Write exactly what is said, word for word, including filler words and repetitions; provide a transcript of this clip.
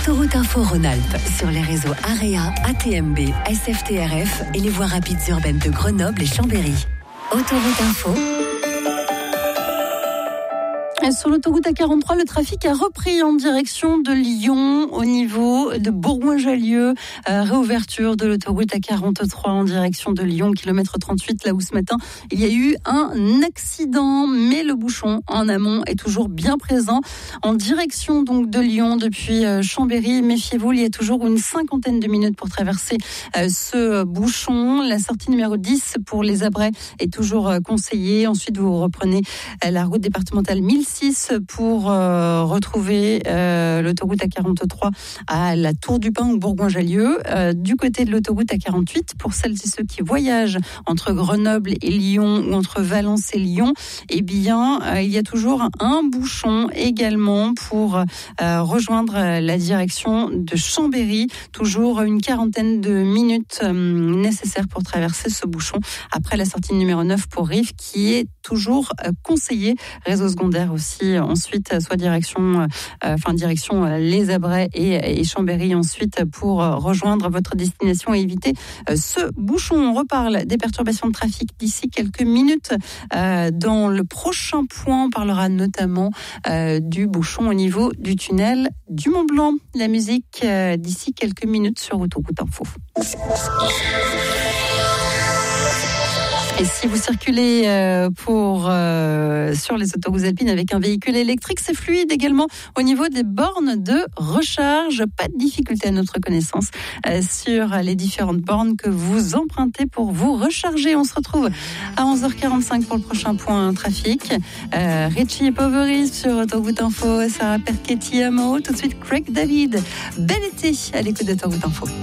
Autoroute Info Rhône-Alpes sur les réseaux AREA, A T M B, S F T R F et les voies rapides urbaines de Grenoble et Chambéry. Autoroute Info. Sur l'autoroute A quarante-trois, le trafic a repris en direction de Lyon au niveau de Bourgoin-Jallieu. Euh, réouverture de l'autoroute A quarante-trois en direction de Lyon, kilomètre trente-huit, là où ce matin il y a eu un accident. Mais le bouchon en amont est toujours bien présent en direction donc de Lyon depuis euh, Chambéry. Méfiez-vous, il y a toujours une cinquantaine de minutes pour traverser euh, ce bouchon. La sortie numéro dix pour les Abrets est toujours euh, conseillée. Ensuite, vous reprenez euh, la route départementale mille six pour euh, retrouver euh, l'autoroute A quarante-trois à la Tour du Pin ou Bourgoin-Jallieu. Euh, du côté de l'autoroute A quarante-huit, pour celles et ceux qui voyagent entre Grenoble et Lyon ou entre Valence et Lyon, eh bien, euh, il y a toujours un bouchon également pour euh, rejoindre la direction de Chambéry. Toujours une quarantaine de minutes euh, nécessaires pour traverser ce bouchon après la sortie numéro neuf pour Rive, qui est toujours euh, conseillée. Réseau secondaire aussi, ensuite, soit direction, euh, enfin, direction euh, les Abrets et, et Chambéry ensuite pour euh, rejoindre votre destination et éviter euh, ce bouchon. On reparle des perturbations de trafic d'ici quelques minutes. Euh, dans le prochain point, on parlera notamment euh, du bouchon au niveau du tunnel du Mont-Blanc. La musique euh, d'ici quelques minutes sur Autoroute Info. Et si vous circulez euh, pour euh, sur les autoroutes alpines avec un véhicule électrique, c'est fluide également au niveau des bornes de recharge. Pas de difficulté à notre connaissance euh, sur les différentes bornes que vous empruntez pour vous recharger. On se retrouve à onze heures quarante-cinq pour le prochain point trafic. Euh, Richie et Poveri sur Autoroute Info, Sarah Perchetti Amo. Tout de suite, Craig David. Bel été à l'écoute d'Autoroute Info.